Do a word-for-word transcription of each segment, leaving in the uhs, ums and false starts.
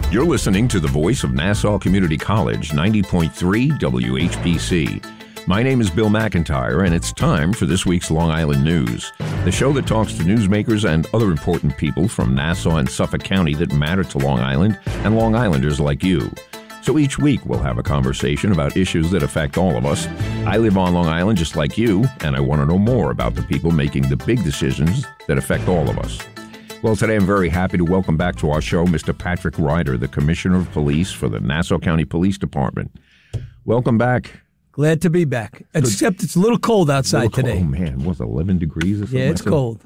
You're listening to the voice of Nassau Community College, ninety point three W H P C. My name is Bill McIntyre, and it's time for this week's Long Island News, the show that talks to newsmakers and other important people from Nassau and Suffolk County that matter to Long Island and Long Islanders like you. So each week we'll have a conversation about issues that affect all of us. I live on Long Island just like you, and I want to know more about the people making the big decisions that affect all of us. Well, today I'm very happy to welcome back to our show Mister Patrick Ryder, the Commissioner of Police for the Nassau County Police Department. Welcome back. Glad to be back, except it's a little cold outside cold. today. Oh, man, what's it, eleven degrees or something? Yeah, it's like cold.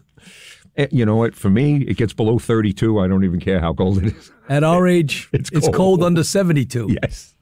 You know what? For me, it gets below thirty-two. I don't even care how cold it is. At our age, it's cold, it's cold under seventy-two. Yes.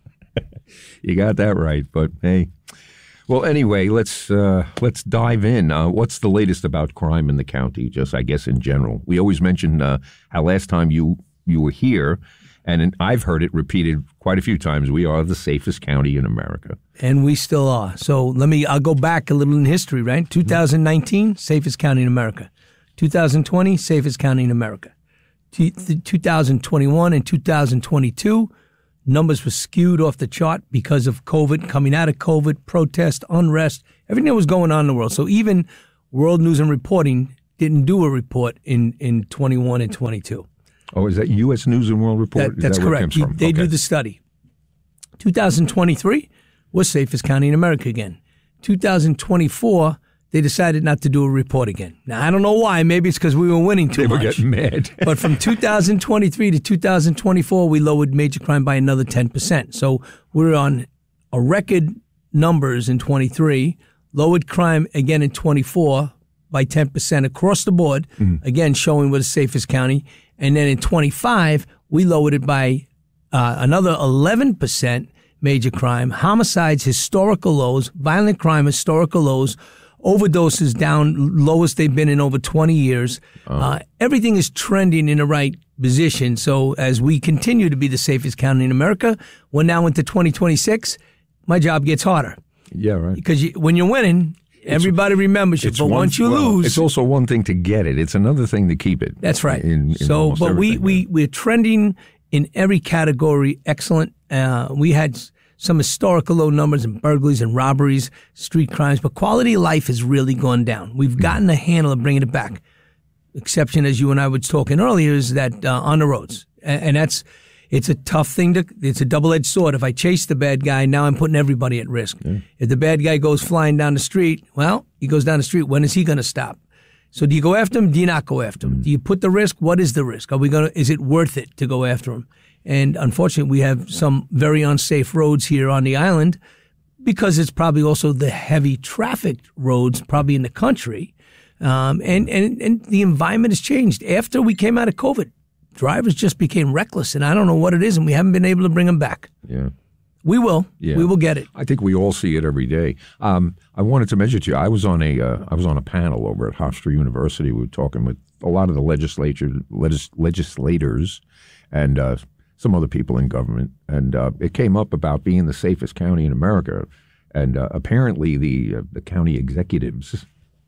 You got that right, but hey. Well, anyway, let's uh, let's dive in. Uh, what's the latest about crime in the county, just, I guess, in general? We always mention uh, how last time you, you were here, and in, I've heard it repeated quite a few times, we are the safest county in America. And we still are. So let me, I'll go back a little in history, right? two thousand nineteen, safest county in America. two thousand twenty, safest county in America. two thousand twenty-one and two thousand twenty-two, numbers were skewed off the chart because of COVID, coming out of COVID, protest, unrest, everything that was going on in the world. So even World News and Reporting didn't do a report in, in twenty-one and twenty-two. Oh, is that U S News and World Report? That, that's that correct. Where it comes from? They Okay. do the study. two thousand twenty-three was safest county in America again. two thousand twenty-four, they decided not to do a report again. Now, I don't know why. Maybe it's because we were winning too They were much. getting mad. But from two thousand twenty-three to two thousand twenty-four, we lowered major crime by another ten percent. So we're on a record numbers in twenty-three, lowered crime again in twenty-four by ten percent across the board, mm-hmm. again showing we're the safest county. And then in twenty-five, we lowered it by uh, another eleven percent major crime, homicides, historical lows, violent crime, historical lows, overdoses down, lowest they've been in over twenty years. Oh. Uh, everything is trending in the right position. So as we continue to be the safest county in America, we're now into twenty twenty-six, my job gets harder. Yeah, right. Because you, when you're winning, everybody it's, remembers you. But one, once you well, lose... It's also one thing to get it. It's another thing to keep it. That's right. In, in so, but we, we, we're trending in every category. Excellent. Uh, we had some historical low numbers in burglaries and robberies, street crimes, but quality of life has really gone down. We've gotten a handle of bringing it back. Exception, as you and I were talking earlier, is that uh, on the roads. And, and that's, it's a tough thing to, it's a double-edged sword. If I chase the bad guy, now I'm putting everybody at risk. Yeah. If the bad guy goes flying down the street, well, he goes down the street. When is he going to stop? So do you go after him? Do you not go after him? Mm. Do you put the risk? What is the risk? Are we going to, is it worth it to go after him? And unfortunately, we have some very unsafe roads here on the island because it's probably also the heavy trafficked roads probably in the country. Um, and, and, and the environment has changed. After we came out of COVID, drivers just became reckless, and I don't know what it is, and we haven't been able to bring them back. Yeah. We will. Yeah. We will get it. I think we all see it every day. Um, I wanted to mention to you, I was on a uh, I was on a panel over at Hofstra University. We were talking with a lot of the legislature legis- legislators and uh, some other people in government, and uh, it came up about being the safest county in America, and uh, apparently the uh, the county executives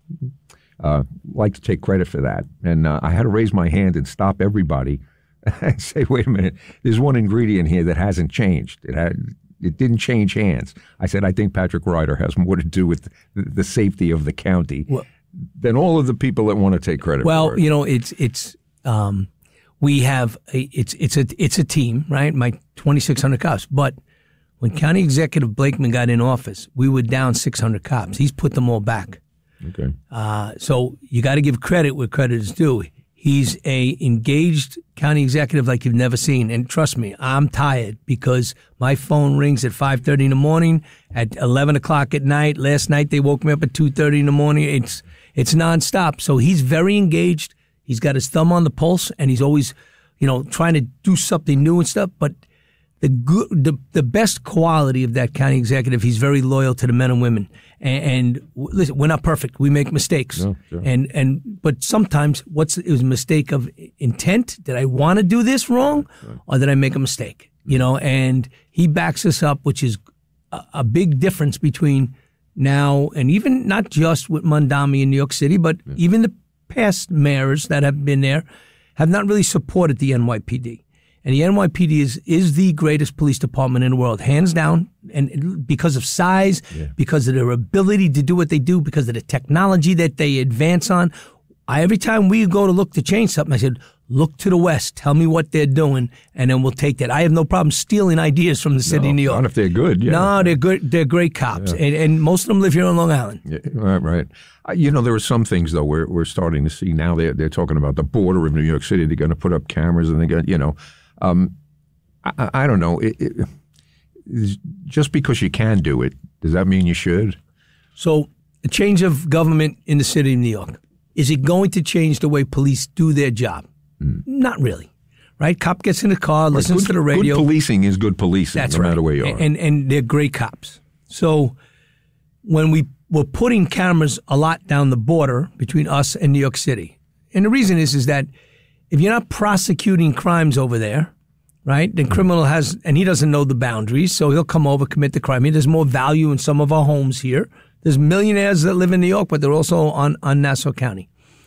uh, like to take credit for that. And uh, I had to raise my hand and stop everybody and say, "Wait a minute, there's one ingredient here that hasn't changed. It had." It didn't change hands. I said, I think Patrick Ryder has more to do with the, the safety of the county well, than all of the people that want to take credit well, for it. Well, you know, it's it's um, we have a, it's it's a it's a team, right? My twenty-six hundred cops. But when County Executive Blakeman got in office, we were down six hundred cops. He's put them all back. Okay. Uh, so you got to give credit where credit is due. He's a engaged county executive like you've never seen. And trust me, I'm tired because my phone rings at five thirty in the morning, at eleven o'clock at night. Last night they woke me up at two thirty in the morning. It's it's nonstop. So he's very engaged. He's got his thumb on the pulse, and he's always, you know, trying to do something new and stuff. But the good, the the best quality of that county executive, he's very loyal to the men and women. And, and listen, we're not perfect. We make mistakes. No, sure. And and but sometimes what's it was a mistake of intent? Did I want to do this wrong, right. or did I make a mistake? You know, and he backs us up, which is a, a big difference between now and even not just with Mondami in New York City, but yeah. even the past mayors that have been there have not really supported the N Y P D. And the N Y P D is is the greatest police department in the world, hands down. And because of size, yeah. because of their ability to do what they do, because of the technology that they advance on. I, every time we go to look to change something, I said, look to the West. Tell me what they're doing, and then we'll take that. I have no problem stealing ideas from the city no, of New York. Not if they're good. Yeah. No, they're good. They're great cops, yeah. and, and most of them live here on Long Island. Yeah, right, right. Uh, you know, there are some things though we're we're starting to see now. They're they're talking about the border of New York City. They're going to put up cameras, and they got you know, um, I, I don't know. It, it, just because you can do it, does that mean you should? So, a change of government in the city of New York. Is it going to change the way police do their job? Mm. Not really, right? Cop gets in the car, right. listens good, to the radio. Good policing is good policing, That's no right. matter where you are. And, and they're great cops. So when we were putting cameras a lot down the border between us and New York City, and the reason is is that if you're not prosecuting crimes over there, right, then criminal has, and he doesn't know the boundaries, so he'll come over, commit the crime. There's more value in some of our homes here. There's millionaires that live in New York, but they're also on, on Nassau County.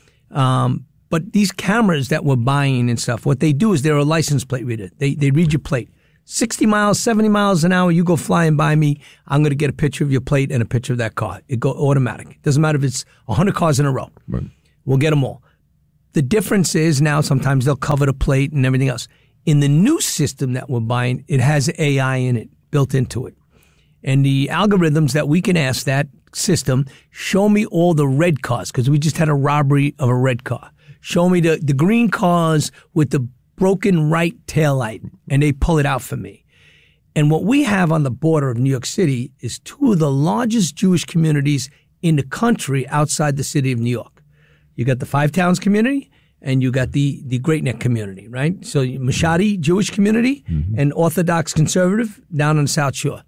Um, but these cameras that we're buying and stuff, what they do is they're a license plate reader. They they read your plate. sixty miles, seventy miles an hour, you go flying by me, I'm going to get a picture of your plate and a picture of that car. It go automatic. It doesn't matter if it's one hundred cars in a row. Right. We'll get them all. The difference is now sometimes they'll cover the plate and everything else. In the new system that we're buying, it has A I in it, built into it. And the algorithms that we can ask that system, show me all the red cars, because we just had a robbery of a red car. Show me the, the green cars with the broken right taillight, and they pull it out for me. And what we have on the border of New York City is two of the largest Jewish communities in the country outside the city of New York. You got the Five Towns community, and you got the, the Great Neck community, right? So Mashadi Jewish community mm-hmm. and Orthodox conservative down on the South Shore.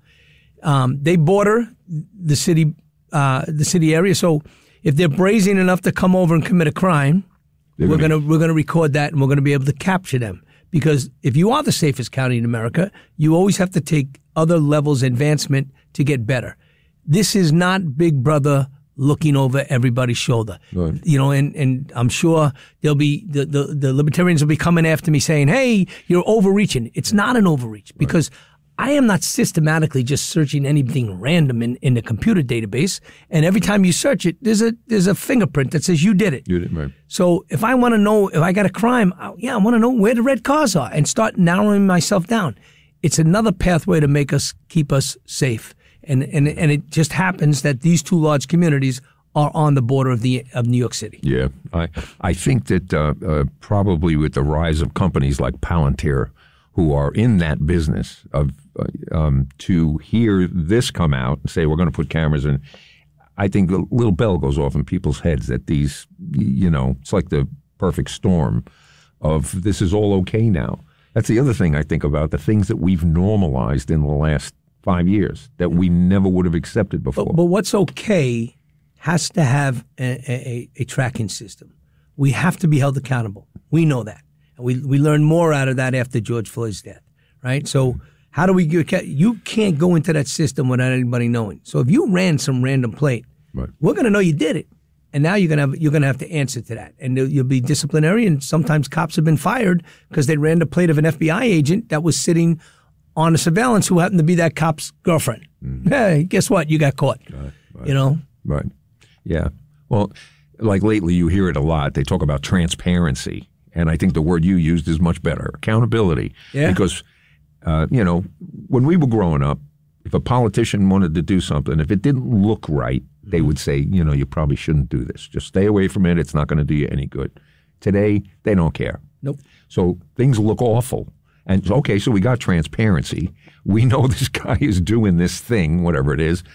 Um, they border the city, uh, the city area. So if they're brazen enough to come over and commit a crime, they're we're gonna we're gonna record that, and we're gonna be able to capture them. Because if you are the safest county in America, you always have to take other levels of advancement to get better. This is not Big Brother looking over everybody's shoulder. Right. You know, and, and I'm sure there'll be the, the, the libertarians will be coming after me saying, hey, you're overreaching. It's not an overreach because right. I am not systematically just searching anything random in, in the computer database. And every time you search it, there's a there's a fingerprint that says you did it. You did, right. So if I want to know if I got a crime, I, yeah, I want to know where the red cars are and start narrowing myself down. It's another pathway to make us keep us safe. And and and it just happens that these two large communities are on the border of the of New York City. Yeah, I I think that uh, uh, probably with the rise of companies like Palantir, who are in that business of uh, um, to hear this come out and say we're going to put cameras in, I think the little bell goes off in people's heads that these, you know, it's like the perfect storm of this is all okay now. That's the other thing I think about, the things that we've normalized in the last five years that we never would have accepted before. But, but what's okay has to have a, a, a tracking system. We have to be held accountable. We know that. And we we learned more out of that after George Floyd's death, right? So how do we get, you can't go into that system without anybody knowing. So if you ran some random plate, right. we're going to know you did it. And now you're going to have, you're going to have to answer to that. And you'll be disciplinary. And sometimes cops have been fired because they ran the plate of an F B I agent that was sitting on a surveillance who happened to be that cop's girlfriend. Mm. Hey, guess what? You got caught. Right, right. You know? Right. Yeah. Well, like lately you hear it a lot. They talk about transparency. And I think the word you used is much better, accountability. Yeah. Because, uh, you know, when we were growing up, if a politician wanted to do something, if it didn't look right, they would say, you know, you probably shouldn't do this. Just stay away from it. It's not going to do you any good. Today, they don't care. Nope. So things look awful. And, okay, so we got transparency. We know this guy is doing this thing, whatever it is.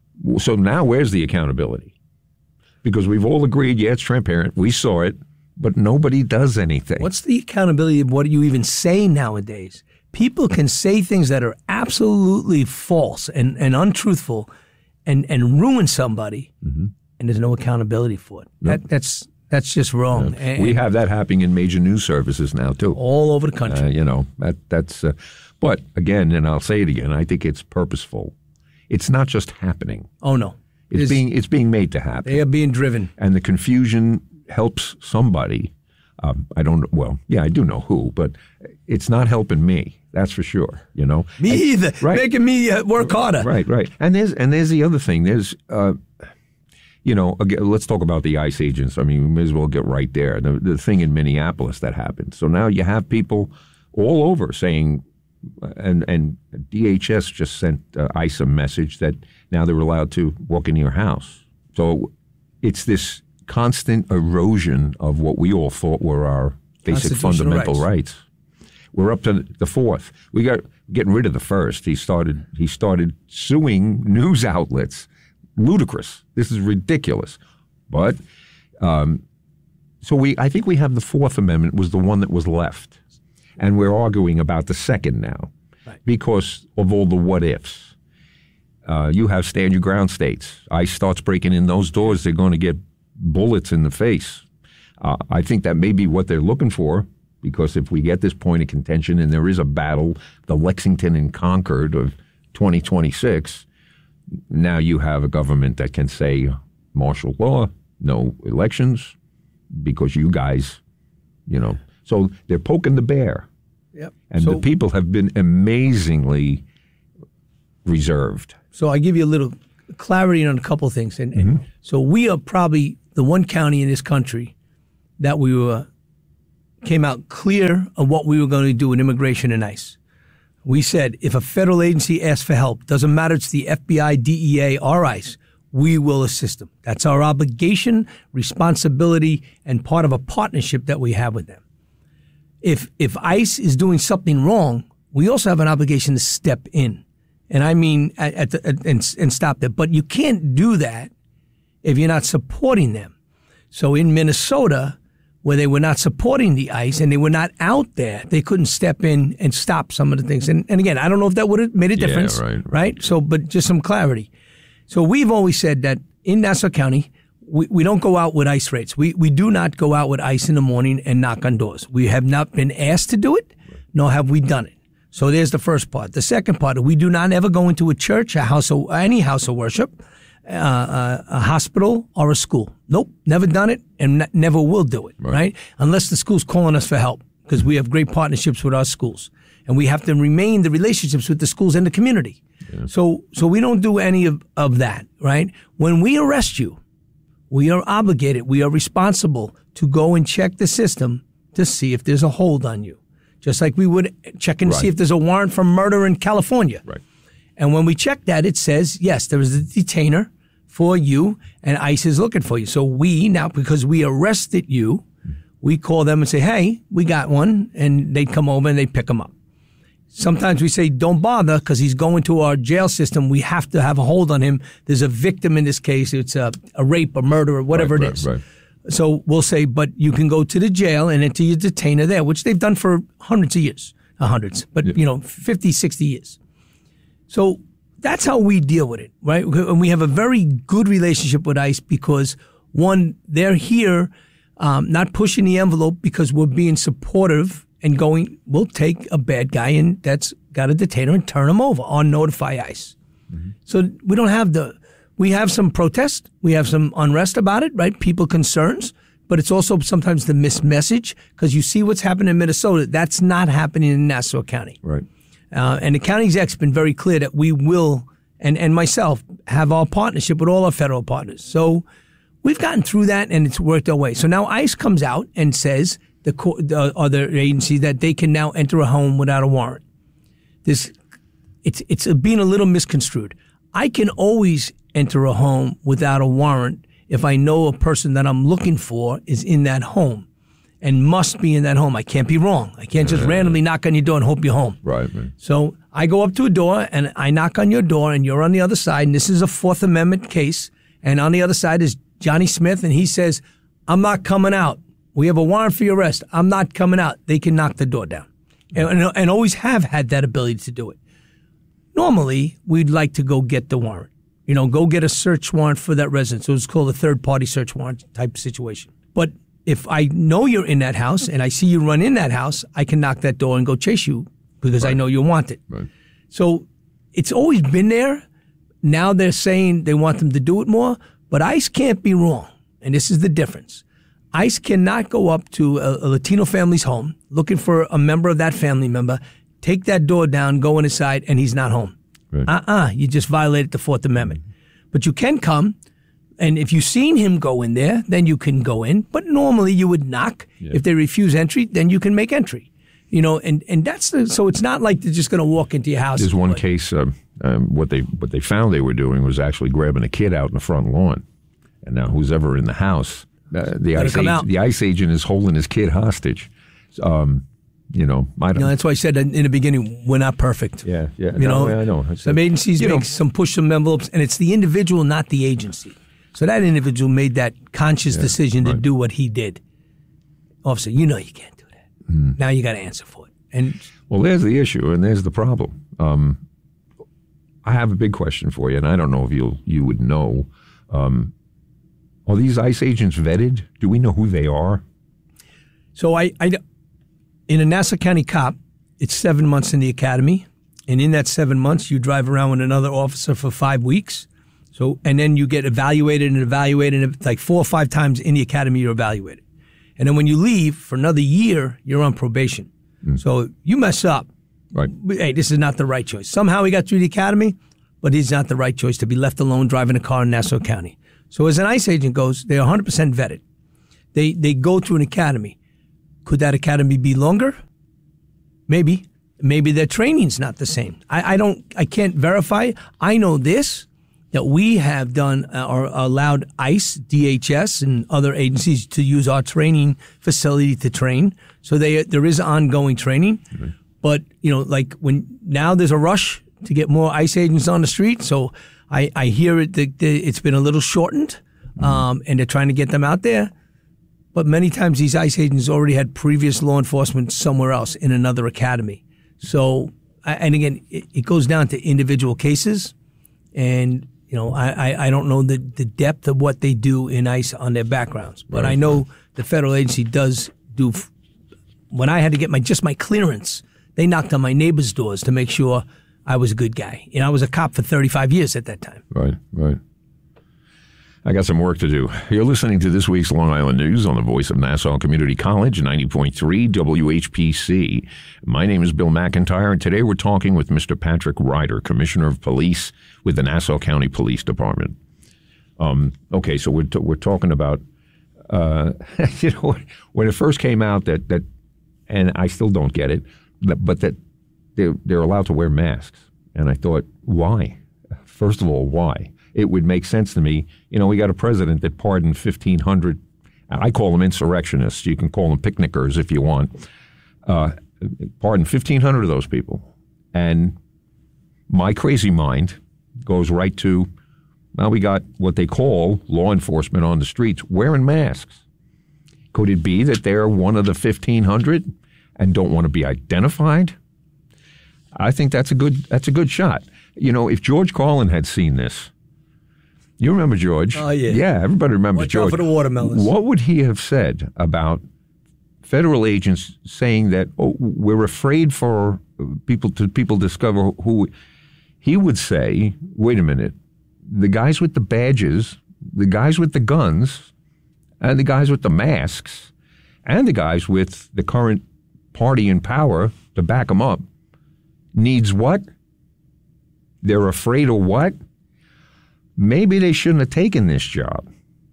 So now where's the accountability? Because we've all agreed, yeah, it's transparent. We saw it. But nobody does anything. What's the accountability of what you even say nowadays? People can say things that are absolutely false and, and untruthful and, and ruin somebody, mm-hmm. and there's no accountability for it. Nope. That, that's that's just wrong. Yeah. And, we have that happening in major news services now, too. All over the country. Uh, you know, that that's. Uh, but again, and I'll say it again, I think it's purposeful. It's not just happening. Oh, no. It's, it's being it's being made to happen. They are being driven. And the confusion helps somebody, Um, I don't. Well, yeah, I do know who, but it's not helping me. That's for sure. You know, me and, either. Right. Making me uh, work harder. Right, right. And there's and there's the other thing. There's, uh, you know, again, let's talk about the ICE agents. I mean, we may as well get right there. The the thing in Minneapolis that happened. So now you have people all over saying, and and D H S just sent uh, ICE a message that now they're allowed to walk into your house. So it's this constant erosion of what we all thought were our basic fundamental rights. rights. We're up to the fourth. We got getting rid of the first. He started. He started suing news outlets. Ludicrous. This is ridiculous. But um, so we. I think we have the Fourth Amendment was the one that was left, and we're arguing about the second now, right, because of all the what ifs. Uh, you have stand your ground states. ICE starts breaking in those doors, they're going to get bullets in the face. Uh, I think that may be what they're looking for, because if we get this point of contention and there is a battle, the Lexington and Concord of twenty twenty-six, now you have a government that can say martial law, no elections, because you guys, you know. So they're poking the bear. Yep. And so, the people have been amazingly reserved. So I give you a little clarity on a couple of things. And, Mm-hmm. and so we are probably the one county in this country that we were came out clear of what we were going to do with immigration and ICE. We said if a federal agency asks for help, doesn't matter it's the F B I, D E A, or ICE, we will assist them. That's our obligation, responsibility, and part of a partnership that we have with them. If if ICE is doing something wrong, we also have an obligation to step in. And I mean, at, at the, at, and, and stop that. But you can't do that if you're not supporting them. So in Minnesota, where they were not supporting the ICE and they were not out there, they couldn't step in and stop some of the things. And, and again, I don't know if that would have made a difference, yeah, right, right? So, but just some clarity. So we've always said that in Nassau County, we, we don't go out with ICE raids. We we do not go out with ICE in the morning and knock on doors. We have not been asked to do it, nor have we done it. So there's the first part. The second part, we do not ever go into a church, a house of, any house of worship, uh, a, a hospital, or a school. Nope, never done it, and n- never will do it, right. right? Unless the school's calling us for help, because we have great partnerships with our schools. And we have to remain the relationships with the schools and the community. Yeah. So so we don't do any of, of that, right? When we arrest you, we are obligated, we are responsible to go and check the system to see if there's a hold on you. Just like we would check and right. see if there's a warrant for murder in California. Right. And when we check that, it says, yes, there is a detainer for you and ICE is looking for you. So we, now because we arrested you, we call them and say, hey, we got one. And they come over and they pick him up. Sometimes we say, don't bother because he's going to our jail system. We have to have a hold on him. There's a victim in this case. It's a, a rape, a murder, or whatever right, it right, is. Right. So we'll say, but you can go to the jail and enter your detainer there, which they've done for hundreds of years, uh, hundreds, but yeah. you know, fifty, sixty years. So that's how we deal with it, right? And we have a very good relationship with ICE because, one, they're here um, not pushing the envelope because we're being supportive and going, we'll take a bad guy and that's got a detainer and turn him over or notify ICE. Mm-hmm. So we don't have the... We have some protest. We have some unrest about it, right? People concerns. But it's also sometimes the missed message because you see what's happening in Minnesota. That's not happening in Nassau County. Right. Uh, and the county exec's been very clear that we will, and, and myself, have our partnership with all our federal partners. So we've gotten through that and it's worked our way. So now ICE comes out and says, the, the other agency, that they can now enter a home without a warrant. This, it's, it's being a little misconstrued. I can always enter a home without a warrant if I know a person that I'm looking for is in that home and must be in that home. I can't be wrong. I can't just yeah. randomly knock on your door and hope you're home. Right, right. So I go up to a door and I knock on your door and you're on the other side, and this is a Fourth Amendment case, and on the other side is Johnny Smith, and he says, I'm not coming out. We have a warrant for your arrest. I'm not coming out. They can knock the door down and, and, and always have had that ability to do it. Normally, we'd like to go get the warrant. You know, go get a search warrant for that residence. So it's called a third-party search warrant type situation. But if I know you're in that house and I see you run in that house, I can knock that door and go chase you because right. I know you want it. Right. So it's always been there. Now they're saying they want them to do it more. But ICE can't be wrong. And this is the difference. ICE cannot go up to a, a Latino family's home looking for a member of that family member, take that door down, go inside, and he's not home. Right. Uh-uh. You just violated the Fourth Amendment. But you can come, and if you've seen him go in there, then you can go in. But normally you would knock. Yeah. If they refuse entry, then you can make entry. You know, and, and that's the, so it's not like they're just going to walk into your house. There's one case, um, um, what they what they found they were doing was actually grabbing a kid out in the front lawn. And now who's ever in the house, uh, the, ICE ag- the ICE agent is holding his kid hostage. Um, you know, I don't you know, that's why I said in the beginning, we're not perfect. Yeah, yeah. You no, know, I know. Some agencies make know, some push some envelopes, and it's the individual, not the agency. So that individual made that conscious yeah, decision right. to do what he did. Officer, you know you can't do that. Mm. Now you got to answer for it. And well, there's the issue, and there's the problem. Um, I have a big question for you, and I don't know if you you would know. Um, are these ICE agents vetted? Do we know who they are? So I, I in a Nassau County cop, it's seven months in the academy, and in that seven months, you drive around with another officer for five weeks. So, and then you get evaluated and evaluated, and like four or five times in the academy, you're evaluated. And then when you leave for another year, you're on probation. Mm. So you mess up. Right. Hey, this is not the right choice. Somehow he got through the academy, but it's not the right choice to be left alone driving a car in Nassau County. So as an ICE agent goes, they're one hundred percent vetted. They they go through an academy. Could that academy be longer? Maybe. Maybe their training's not the same. I, I don't. I can't verify. I know this, that we have done uh, or allowed ICE, D H S, and other agencies to use our training facility to train. So they there is ongoing training. Mm-hmm. But, you know, like when now there's a rush to get more ICE agents on the street. So I, I hear it that it's been a little shortened, mm-hmm. um, and they're trying to get them out there. But many times these ICE agents already had previous law enforcement somewhere else in another academy. So, and again, it, it goes down to individual cases. And, you know, I, I, I don't know the, the depth of what they do in ICE on their backgrounds. But right. I know the federal agency does do, when I had to get my just my clearance, they knocked on my neighbor's doors to make sure I was a good guy. You know, I was a cop for thirty-five years at that time. Right, right. I got some work to do. You're listening to this week's Long Island News on the voice of Nassau Community College, ninety point three W H P C. My name is Bill McIntyre, and today we're talking with Mister Patrick Ryder, Commissioner of Police with the Nassau County Police Department. Um, okay, so we're, t- we're talking about, uh, you know, when it first came out that, that, and I still don't get it, but that they're, they're allowed to wear masks. And I thought, why? First of all, why? It would make sense to me. You know, we got a president that pardoned fifteen hundred, I call them insurrectionists. You can call them picnickers if you want. Uh, pardoned fifteen hundred of those people. And my crazy mind goes right to, well, we got what they call law enforcement on the streets wearing masks. Could it be that they're one of the fifteen hundred and don't want to be identified? I think that's a good that's a good shot. You know, if George Carlin had seen this, you remember George? Oh, yeah. Yeah, everybody remembers Watch George. Out for the watermelons. What would he have said about federal agents saying that, oh, we're afraid for people to people discover who? He would say, wait a minute, the guys with the badges, the guys with the guns, and the guys with the masks, and the guys with the current party in power to back them up, needs what? They're afraid of what? Maybe they shouldn't have taken this job.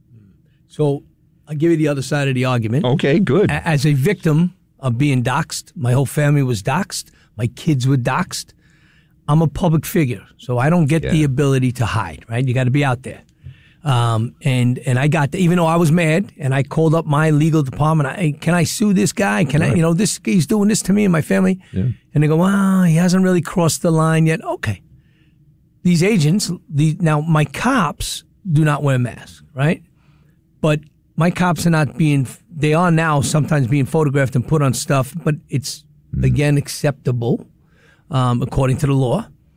So I'll give you the other side of the argument. Okay, good. As a victim of being doxxed, my whole family was doxxed. My kids were doxxed. I'm a public figure, so I don't get yeah. the ability to hide, right? You got to be out there. Um, and and I got, the, even though I was mad, and I called up my legal department, I, hey, can I sue this guy? Can right. I, you know, this he's doing this to me and my family? Yeah. And they go, well, he hasn't really crossed the line yet. Okay. These agents, the, now my cops do not wear masks, right? But my cops are not being, they are now sometimes being photographed and put on stuff, but it's, mm. again, acceptable um, according to the law.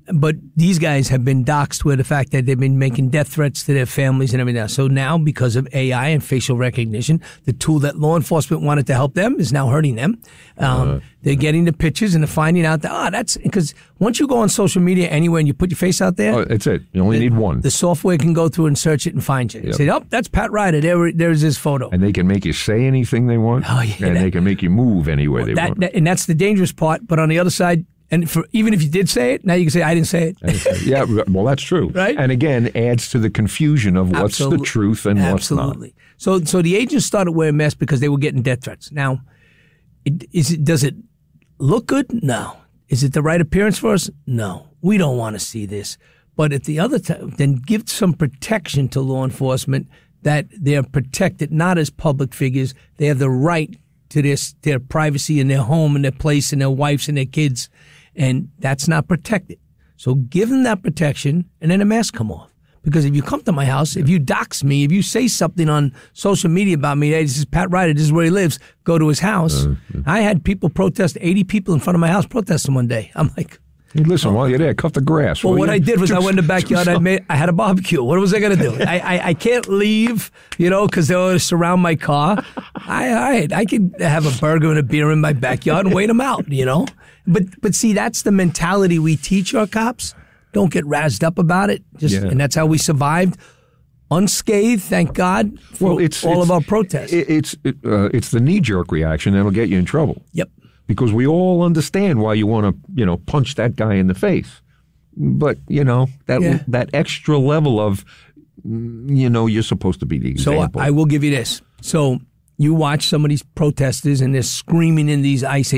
but these guys have been doxxed with the fact that they've been making death threats to their families and everything else. So now, because of A I and facial recognition, the tool that law enforcement wanted to help them is now hurting them. Um, uh, they're getting the pictures and they're finding out that, ah, oh, that's because once you go on social media anywhere and you put your face out there, oh, that's it. You only the, need one. The software can go through and search it and find you. Yep. Say, oh, that's Pat Ryder. There, there's his photo. And they can make you say anything they want. Oh, yeah, and that, they can make you move any way they that, want. That, and that's the dangerous part. But on the other side, and for even if you did say it, now you can say, I didn't say it. Yeah, well, that's true. Right? And again, adds to the confusion of what's Absolutely. the truth and Absolutely. what's not. So so the agents started wearing masks because they were getting death threats. Now, it, is it, does it look good? No. Is it the right appearance for us? No. We don't want to see this. But at the other time, then give some protection to law enforcement that they're protected, not as public figures. They have the right to this, their privacy in their home and their place and their wives and their kids. And that's not protected. So give them that protection and then the mask come off. Because if you come to my house, yeah. if you dox me, if you say something on social media about me, hey, this is Pat Ryder, this is where he lives, go to his house. Uh, yeah. I had people protest, eighty people in front of my house protesting one day. I'm like, hey, listen, oh. while you're there, cut the grass. Well, what you? I did was I went in the backyard, I made, I had a barbecue. What was I going to do? I, I I can't leave, you know, because they're going to surround my car. I, I I could have a burger and a beer in my backyard and wait them out, you know. But but see, that's the mentality we teach our cops. Don't get razzed up about it. Just yeah. And that's how we survived unscathed, thank God, for well, it's, all it's, of our protests. It, it's it, uh, it's the knee-jerk reaction that'll get you in trouble. Yep. Because we all understand why you want to, you know, punch that guy in the face. But, you know, that yeah. that extra level of, you know, you're supposed to be the example. So I, I will give you this. So you watch some of these protesters and they're screaming in these ICE